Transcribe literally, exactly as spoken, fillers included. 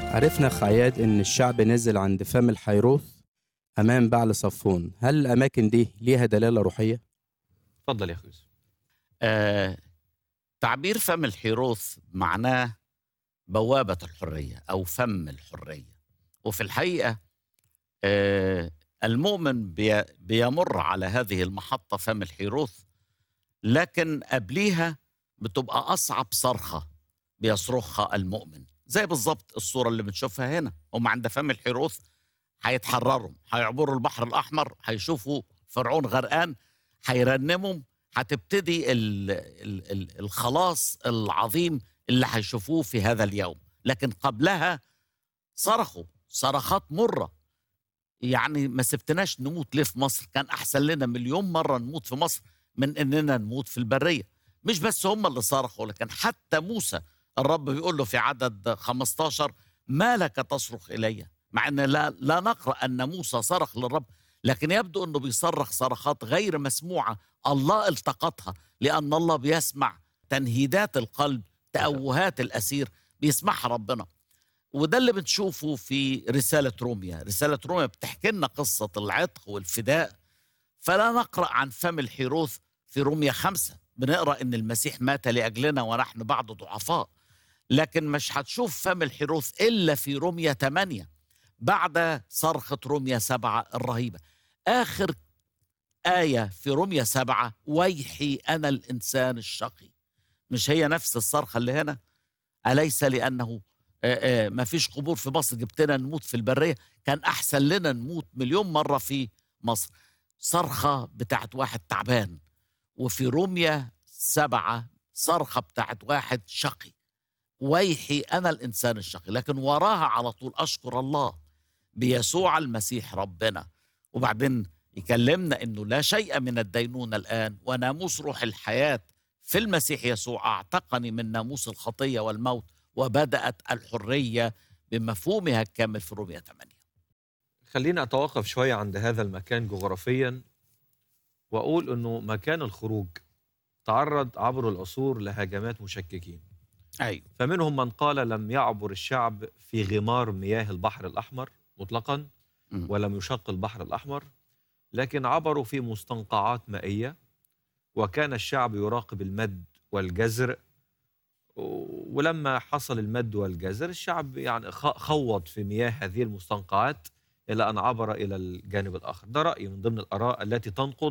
عرفنا أخ عياد إن الشعب نزل عند فم الحيروث أمام بعل صفون، هل الأماكن دي ليها دلالة روحية؟ اتفضل يا أخي يوسف. آه، تعبير فم الحيروث معناه بوابة الحرية أو فم الحرية. وفي الحقيقة آه، المؤمن بي بيمر على هذه المحطة فم الحيروث، لكن قبليها بتبقى أصعب صرخة بيصرخها المؤمن، زي بالظبط الصورة اللي بنشوفها هنا. هم عند فم الحيروث هيتحرروا، هيعبروا البحر الأحمر، هيشوفوا فرعون غرقان، هيرنموا، هتبتدي ال ال ال الخلاص العظيم اللي هيشوفوه في هذا اليوم. لكن قبلها صرخوا صرخات مرة، يعني ما سبتناش نموت ليه في مصر؟ كان أحسن لنا مليون مرة نموت في مصر من إننا نموت في البرية. مش بس هم اللي صرخوا، لكن حتى موسى الرب بيقول له في عدد خمستاشر: ما لك تصرخ إلي؟ مع أن لا, لا نقرأ أن موسى صرخ للرب، لكن يبدو أنه بيصرخ صرخات غير مسموعة الله التقطها، لأن الله بيسمع تنهيدات القلب، تأوهات الأسير بيسمعها ربنا. وده اللي بنشوفه في رسالة روميا. رسالة روميا بتحكي لنا قصة العتق والفداء. فلا نقرأ عن فم الحيروث في روميا خمسة، بنقرأ إن المسيح مات لأجلنا ونحن بعد ضعفاء. لكن مش هتشوف فم الحيروث إلا في روميا ثمانية بعد صرخة روميا سبعة الرهيبة. آخر آية في روميا سبعة: ويحي أنا الإنسان الشقي. مش هي نفس الصرخة اللي هنا؟ أليس لأنه آه، آه، ما فيش قبور في مصر جبتنا نموت في البرية؟ كان أحسن لنا نموت مليون مرة في مصر. صرخة بتاعت واحد تعبان. وفي روميا سبعة صرخة بتاعت واحد شقي: ويحي أنا الإنسان الشقي. لكن وراها على طول: أشكر الله بيسوع المسيح ربنا. وبعدين يكلمنا إنه لا شيء من الدينونة الآن، وناموس روح الحياة في المسيح يسوع أعتقني من ناموس الخطية والموت، وبدأت الحرية بمفهومها الكامل في رومية ثمانية. خلينا أتوقف شوية عند هذا المكان جغرافيا، وأقول أنه مكان الخروج تعرض عبر العصور لهجمات مشككين. أيوة. فمنهم من قال لم يعبر الشعب في غمار مياه البحر الأحمر مطلقا، م. ولم يشق البحر الأحمر، لكن عبروا في مستنقعات مائية، وكان الشعب يراقب المد والجزر. ولما حصل المد والجزر الشعب يعني خوض في مياه هذه المستنقعات إلى أن عبر إلى الجانب الآخر. ده رأي من ضمن الآراء التي تنقض